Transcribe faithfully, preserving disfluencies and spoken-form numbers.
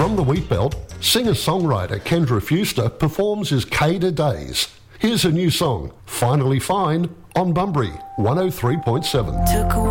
From the Wheatbelt, singer-songwriter Kendra Fuster performs as Cada Days. Here's her new song, Finally Fine, on Bunbury one oh three point seven. Took away